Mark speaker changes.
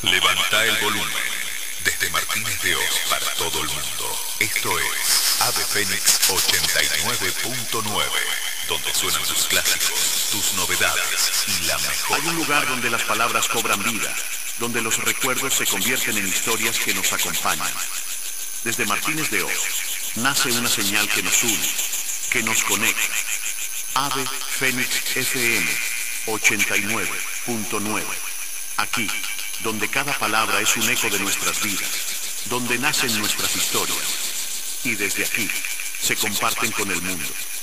Speaker 1: Levanta el volumen. Desde Martínez de Oz para todo el mundo. Esto es Ave Fénix 89.9, donde suenan tus clásicos, tus novedades y la mejor.
Speaker 2: Hay un lugar donde las palabras cobran vida, donde los recuerdos se convierten en historias que nos acompañan. Desde Martínez de Oz nace una señal que nos une, que nos conecta. Ave Fénix FM 89.9. Aquí, donde cada palabra es un eco de nuestras vidas, donde nacen nuestras historias, y desde aquí se comparten con el mundo.